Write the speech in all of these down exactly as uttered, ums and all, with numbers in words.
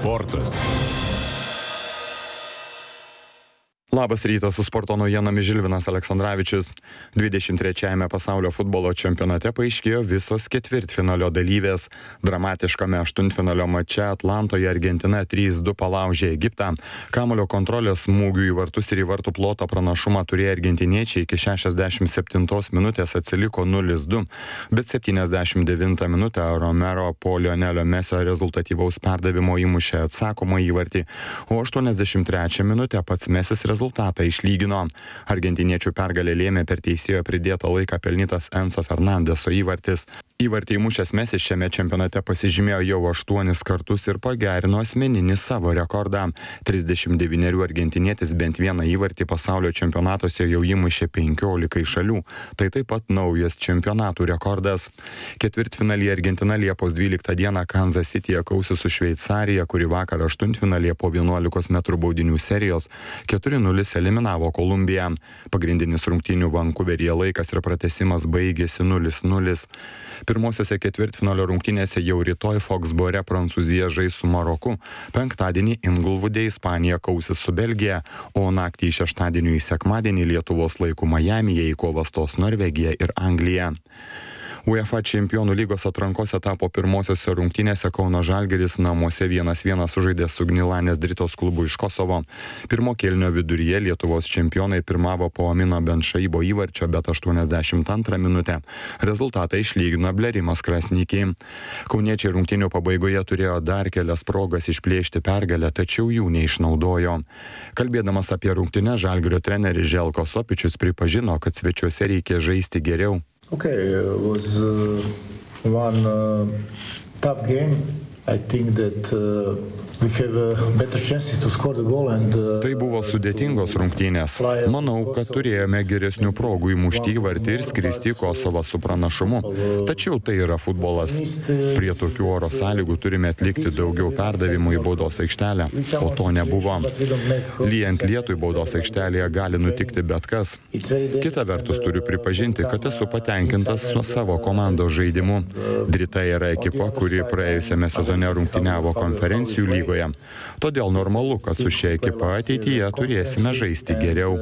Sportas. Labas rytas, su sporto naujienomis Žilvinas Aleksandravičius. dvidešimt trečiajame pasaulio futbolo čempionate paaiškėjo visos ketvirtfinalio dalyvės. Dramatiškame aštuntfinalio mače Atlantoje Argentina trys du palaužė Egiptą. Kamuolio kontrolės smūgių į vartus ir į vartų ploto pranašumą turėjo argentiniečiai iki šešiasdešimt septintos minutės atsiliko nulis du, bet septyniasdešimt devintą minutę Romero po Lionelio Mesio rezultatyvaus perdavimo įmušė atsakomą įvartį, o aštuoniasdešimt trečią minutę pats Mesis rezultatyvą rezultatą išlygino. Argentiniečių pergalę lėmė per teisėjo pridėtą laiką pelnytas Enzo Fernandeso įvartis. Įvartį įmušęs Mesis šiame čempionate pasižymėjo jau aštuonis kartus ir pagerino asmeninį savo rekordą. trisdešimt devynerių argentinietis bent vieną įvartį pasaulio čempionatuose jau įmušė penkiolikai šalių. Tai taip pat naujas čempionatų rekordas. Ketvirtfinalyje Argentina Liepos dvyliktą dieną Kansas Cityje kausis su Šveicarija, kuri vakar aštuntfinalyje po vienuolikos metrų baudinių serijos keturi nulis eliminavo Kolumbiją. Pagrindinis rungtynių Vankuveryje laikas ir pratęsimas baigėsi nulis nulis. Pirmosiose ketvirtfinalio rungtynėse jau rytoj Foxbore Prancūzija žais su Maroku. Penktadienį Inglewoode Ispanija kausis su Belgija, o naktį iš šeštadienio į sekmadienį Lietuvos laiku Majamyje į kovą stos Norvegija ir Anglija. UEFA čempionų lygos atrankos etapo pirmosiose rungtynėse Kauno Žalgiris namuose vienas vienas sužaidė su Gnilanės Dritos klubu iš Kosovo. Pirmo kėlinio viduryje Lietuvos čempionai pirmavo po Amino Benšaibo įvarčio, bet aštuoniasdešimt antrą minutę rezultatą išlygino Blerimas Krasnikiai. Kauniečiai rungtynių pabaigoje turėjo dar kelias progas išplėšti pergalę, tačiau jų neišnaudojo. Kalbėdamas apie rungtynes, Žalgirio treneris Željko Sopičius pripažino, kad svečiuose reikia žaisti geriau. Okay, it was uh, one uh, tough game. I think that uh, we have uh, better chances to score the goal and uh, Tai buvo sudėtingos rungtynės. Manau, kad turėjome geresnių progų įmušti įvartį ir skristi į Kosovą su pranašumu. Tačiau tai yra futbolas. Prie tokių oro sąlygų turime atlikti daugiau perdavimų į baudos aikštelę, o to nebuvo. Lyjant lietui baudos aikštelėje gali nutikti bet kas. Kita vertus turiu pripažinti, kad esu patenkintas su savo komandos žaidimu. Drita yra ekipa, kuri praėjusiame sezone rungtyniavo konferencijų lygoje. Todėl normalu, kad su šia ekipa ateityje turėsime žaisti geriau.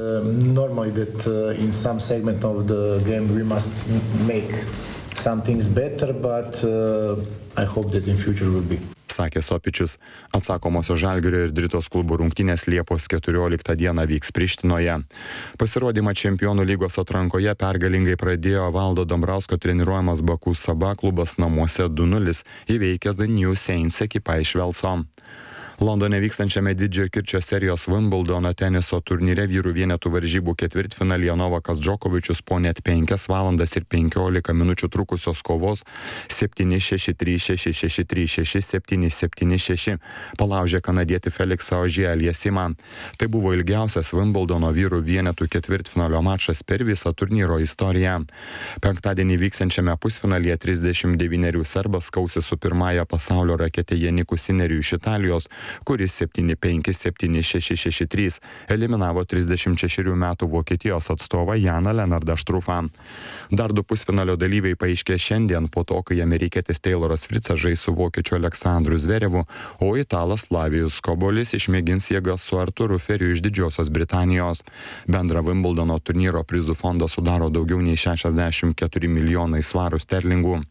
Sakė Sopičius. Atsakomosios Žalgirio ir Dritos klubų rungtynės Liepos keturioliktą dieną vyks Prištinoje. Pasirodymą čempionų lygos atrankoje pergalingai pradėjo Valdo Dambrausko treniruojamas Baku Saba klubas namuose du nulis, įveikęs The New Saints ekipą iš Velso. Londone vykstančiame didžiojo kirčio serijos Wimbledono teniso turnyre vyrų vienetų varžybų ketvirtfinalyje Novakas Džokovičius po net penkias valandas ir penkiolika minučių trukusios kovos septyni šeši trys šeši šeši trys šeši septyni septyni šeši palaužė kanadietį Feliksą Ožie-Aliasimą. Tai buvo ilgiausias Wimbledono vyrų vienetų ketvirtfinalio mačas per visą turnyro istoriją. Penktadienį vykstančiame pusfinalyje trisdešimt devynerių serbas kausis su pirmąja pasaulio rakete Janiku Sineriu iš Italijos, kuris septyni penki septyni šeši šeši trys eliminavo trisdešimt šešerių metų Vokietijos atstovą Janą Lenardą Štrufą. Dar du pusfinalio dalyviai paaiškė šiandien po to, kai amerikietis Tayloras Fricas žais su vokiečiu Aleksandru Zverevu, o italas Flavijus Kobolis išmėgins jėgas su Arturu Feriu iš Didžiosios Britanijos. Bendrą Wimbledono turnyro prizų fondą sudaro daugiau nei šešiasdešimt keturi milijonai svarų sterlingų.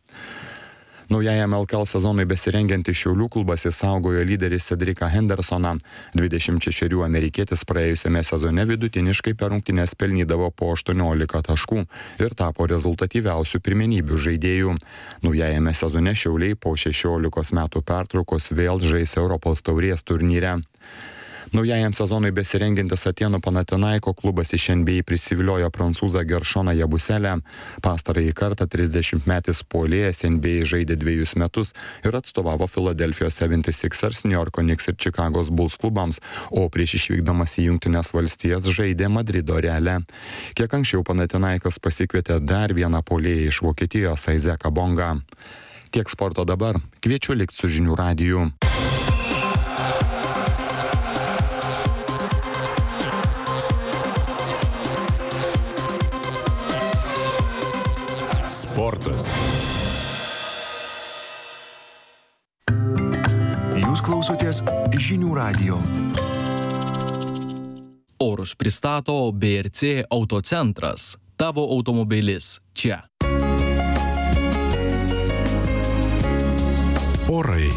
Naujajam L K L sezonui besirengiantį Šiaulių klubas išsaugojo lyderį Cedriką Hendersoną. dvidešimt šešerių amerikietis praėjusiame sezone vidutiniškai per rungtynes pelnydavo po aštuoniolika taškų ir tapo rezultatyviausių pirmenybių žaidėjų. Naujajame sezone Šiauliai po šešiolikos metų pertraukos vėl žais Europos taurės turnyre. Naujajam sezonui besirengiantis Atėnų Panathinaiko klubas iš N B A prisiviliojo prancūzą Geršoną Jabuselę. Pastarąjį kartą trisdešimtmetis puolėjas N B A žaidė dviejus metus ir atstovavo Philadelphijos seventy-sixers, New Yorko Knicks ir Čikagos Bulls klubams, o prieš išvykdamas į Jungtines valstijas žaidė Madrido Reale. Kiek anksčiau Panathinaikos pasikvietė dar vieną puolėją iš Vokietijos, Aizeką Bongą. Tiek sporto dabar. Kviečiu likti su žinių radiju. Sportas. Jūs Jūs klausotės Žinių radijo. Orus pristato B R C Autocentras. Tavo automobilis čia. Orai.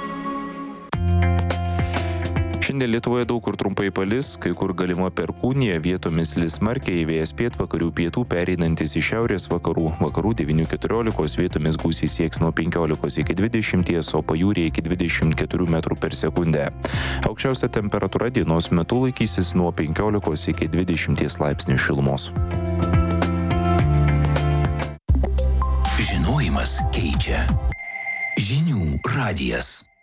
Šiandien Lietuvoje daug kur trumpai palis, kai kur galima perkūnija, vietomis lis smarkiai, vėjas pietvakarių pietų pereinantis į šiaurės vakarų, vakarų devynių keturiolikos, vietomis gūsiai sieks nuo penkiolikos iki dvidešimties, o pajūryje iki dvidešimt keturių metrų per sekundę. Aukščiausia temperatūra dienos metu laikysis nuo penkiolikos iki dvidešimties laipsnių šilumos. Žinojimas keičia. Žinių radijas.